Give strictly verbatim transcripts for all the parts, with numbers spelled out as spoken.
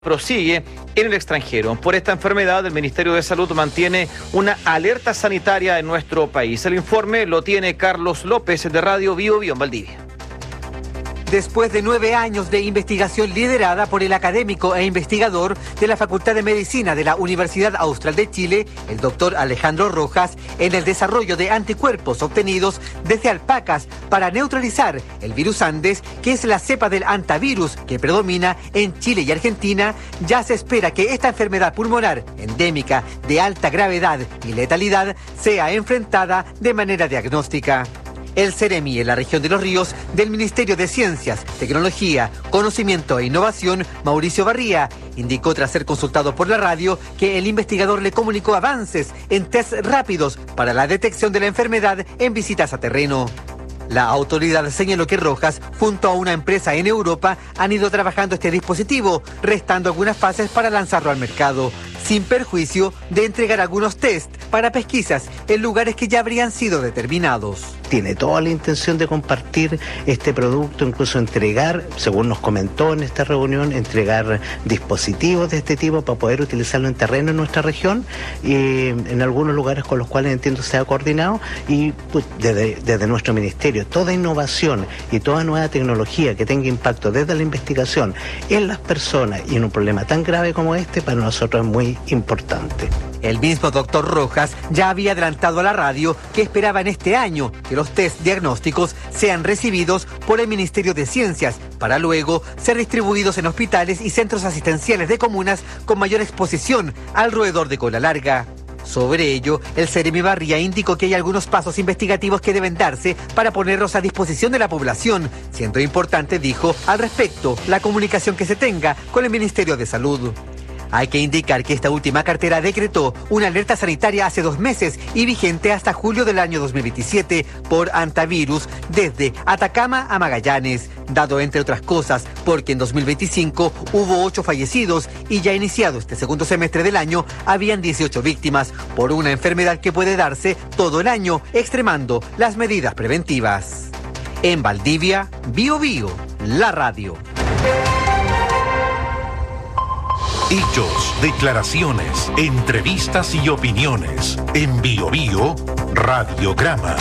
prosigue en el extranjero. Por esta enfermedad, el Ministerio de Salud mantiene una alerta sanitaria en nuestro país. El informe lo tiene Carlos López de Radio Bio Bio en Valdivia. Después de nueve años de investigación liderada por el académico e investigador de la Facultad de Medicina de la Universidad Austral de Chile, el doctor Alejandro Rojas, en el desarrollo de anticuerpos obtenidos desde alpacas para neutralizar el virus Andes, que es la cepa del hantavirus que predomina en Chile y Argentina, ya se espera que esta enfermedad pulmonar endémica de alta gravedad y letalidad sea enfrentada de manera diagnóstica. El Ceremi en la región de Los Ríos del Ministerio de Ciencias, Tecnología, Conocimiento e Innovación, Mauricio Barría, indicó tras ser consultado por la radio que el investigador le comunicó avances en test rápidos para la detección de la enfermedad en visitas a terreno. La autoridad señaló que Rojas, junto a una empresa en Europa, han ido trabajando este dispositivo, restando algunas fases para lanzarlo al mercado, sin perjuicio de entregar algunos test para pesquisas en lugares que ya habrían sido determinados. Tiene toda la intención de compartir este producto, incluso entregar, según nos comentó en esta reunión, entregar dispositivos de este tipo para poder utilizarlo en terreno en nuestra región y en algunos lugares con los cuales entiendo se ha coordinado y pues, desde, desde nuestro ministerio, toda innovación y toda nueva tecnología que tenga impacto desde la investigación en las personas y en un problema tan grave como este, para nosotros es muy importante. El mismo doctor Rojas ya había adelantado a la radio que esperaba en este año que los test diagnósticos sean recibidos por el Ministerio de Ciencias para luego ser distribuidos en hospitales y centros asistenciales de comunas con mayor exposición al roedor de cola larga. Sobre ello, el Ceremi Barría indicó que hay algunos pasos investigativos que deben darse para ponerlos a disposición de la población, siendo importante, dijo, al respecto, la comunicación que se tenga con el Ministerio de Salud. Hay que indicar que esta última cartera decretó una alerta sanitaria hace dos meses y vigente hasta julio del año dos mil veintisiete por hantavirus desde Atacama a Magallanes, dado entre otras cosas porque en dos mil veinticinco hubo ocho fallecidos y ya iniciado este segundo semestre del año habían dieciocho víctimas por una enfermedad que puede darse todo el año, extremando las medidas preventivas. En Valdivia, Bio Bio, la radio. Hechos, declaraciones, entrevistas y opiniones. En Bio Bio, Radiograma.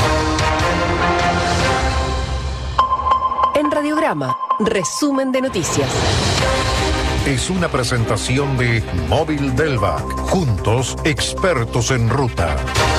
En Radiograma, resumen de noticias. Es una presentación de Móvil Delvac. Juntos, expertos en ruta.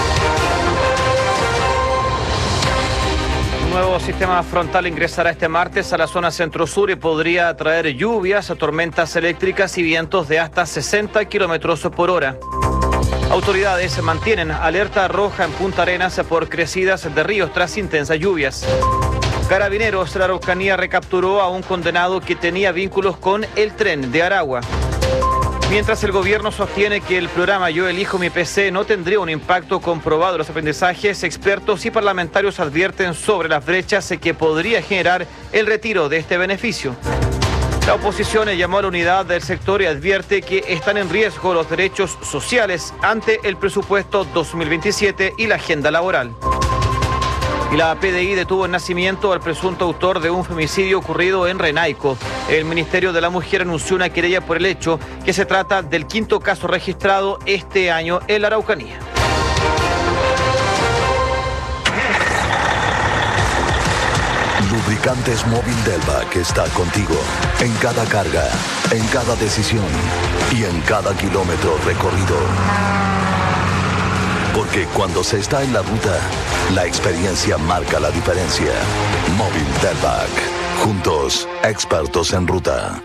Un nuevo sistema frontal ingresará este martes a la zona centro-sur y podría traer lluvias, tormentas eléctricas y vientos de hasta sesenta kilómetros por hora. Autoridades mantienen alerta roja en Punta Arenas por crecidas de ríos tras intensas lluvias. Carabineros de la Araucanía recapturó a un condenado que tenía vínculos con el tren de Aragua. Mientras el gobierno sostiene que el programa Yo Elijo Mi P C no tendría un impacto comprobado en los aprendizajes, expertos y parlamentarios advierten sobre las brechas que podría generar el retiro de este beneficio. La oposición llamó a la unidad del sector y advierte que están en riesgo los derechos sociales ante el presupuesto dos mil veintisiete y la agenda laboral. Y la P D I detuvo en Nacimiento al presunto autor de un femicidio ocurrido en Renaico. El Ministerio de la Mujer anunció una querella por el hecho, que se trata del quinto caso registrado este año en la Araucanía. Lubricantes Móvil Delvac está contigo en cada carga, en cada decisión y en cada kilómetro recorrido. Porque cuando se está en la ruta, la experiencia marca la diferencia. Móvil Delvac. Juntos, expertos en ruta.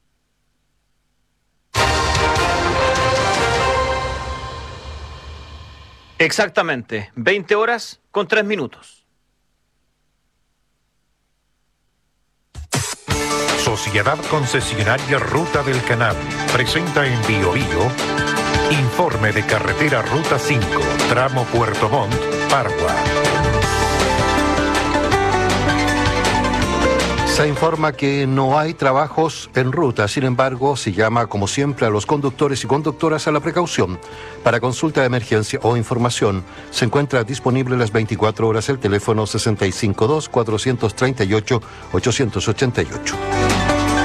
Exactamente, veinte horas con tres minutos. Sociedad Concesionaria Ruta del Canal presenta en Bio Bio informe de carretera Ruta cinco, tramo Puerto Montt, Pargua. Se informa que no hay trabajos en ruta, sin embargo, se llama como siempre a los conductores y conductoras a la precaución. Para consulta de emergencia o información, se encuentra disponible las veinticuatro horas el teléfono sesenta y cinco dos, cuatrocientos treinta y ocho, ochocientos ochenta y ocho.